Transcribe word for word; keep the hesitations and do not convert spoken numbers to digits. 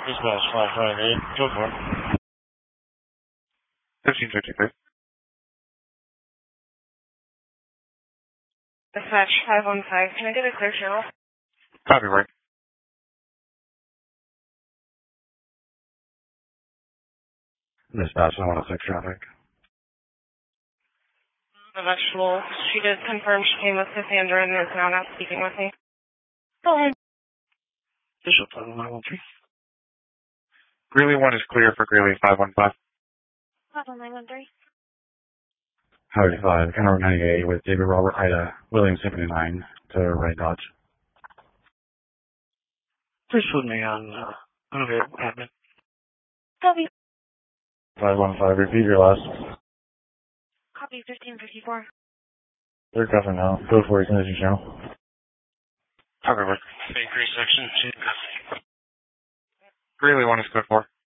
Dispatch five five eight, go for it. fifteen fifty-three. Dispatch five one five, can I get a clear channel? Copy, right. Dispatch one oh six traffic. The vegetable, she did confirm she came with Cassandra and is now not speaking with me. Go ahead. Official total nine one three. Greeley one is clear for Greeley five one five. Total nine one three. Highway five, Counter ninety-eight with David Robert Ida, William Symphony nine to Red Dodge. Please put me on, uh, okay, admin. Copy. five one five, repeat your last. Copy fifteen fifty-four. They're covering now. Go for it, Ignition channel. Copy, work. Bakery section, two. Greeley one is clear for.